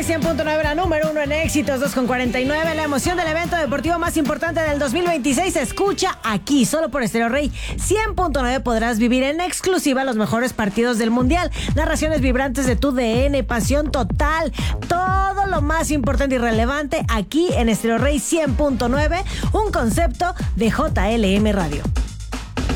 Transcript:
Rey 100.9, la número 1 en éxitos, 2.49. La emoción del evento deportivo más importante del 2026 se escucha aquí, solo por Estéreo Rey 100.9. Podrás vivir en exclusiva los mejores partidos del Mundial, narraciones vibrantes de tu DN, pasión total, todo lo más importante y relevante aquí en Estéreo Rey 100.9, un concepto de JLM Radio.